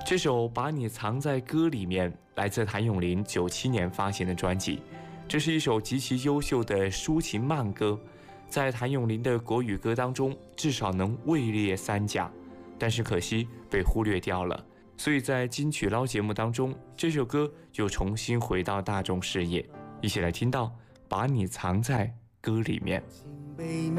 这首《把你藏在歌里面》来自谭咏麟97年发行的专辑，这是一首极其优秀的抒情慢歌，在谭咏麟的国语歌当中至少能位列3甲，但是可惜被忽略掉了。所以在金曲捞节目当中，这首歌又重新回到大众视野。一起来听到《把你藏在歌里面》。